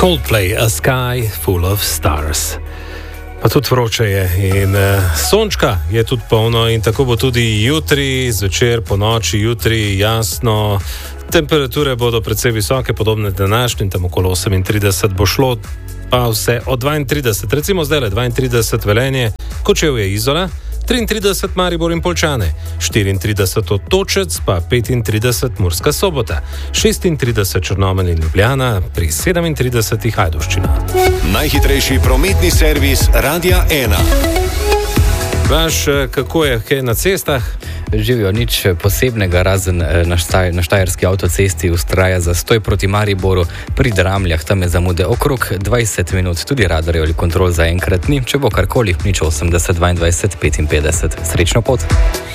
Coldplay, A Sky Full of Stars. Pa tudi vroče je in sončka je tudi polno in tako bo tudi jutri, zvečer, po noči, jutri jasno. Temperature bodo precej visoke, podobne današnjim, tam okolo 38 bo šlo, pa vse od 32, recimo zdaj le 32 Velenje, Kočevje, Izola, 33 Maribor in Poljčane, 34 Otočec, pa 35 Murska Sobota, 36 Črnomelj in Ljubljana, pri 37 Ajdovščina. Najhitrejši prometni servis Radia 1. Vaš, kako je kaj na cestah? Živijo nič posebnega, razen na štajerski avtocesti vztraja zastoj proti Mariboru, pri Dramljah tam je zamude okrog 20 minut, tudi radarjev ali kontrol za enkrat ni, če bo karkoli, nič 80, 22, 55. Srečno pot!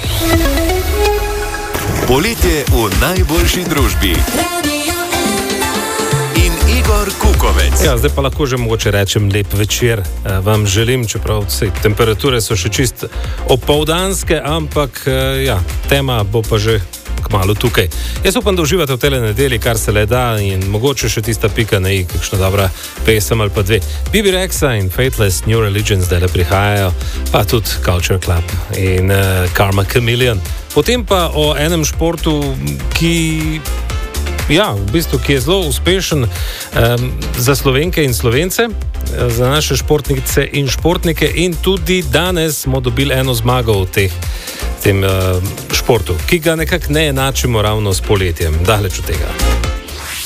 Poletje v najboljši družbi. Igor Kukovec. Ja, zdaj pa lahko že mogoče rečem lep večer vam želim, čeprav temperature so še čist opoldanske, ampak ja, tema bo pa že kmalu tukaj. Jaz upam, da uživate v tele nedeli, kar se le da in mogoče še tista pika na i, kakšna dobra pesem ali pa dve. Bibi Rexa in Faithless New Religion zdaj le prihajajo, pa tudi Culture Club in Karma Chameleon. Potem pa o enem športu, ki je zelo uspešen za Slovenke in Slovence, za naše športnice in športnike in tudi danes smo dobili eno zmago v tem športu, ki ga nekako ne enačimo ravno s poletjem, daleč od tega.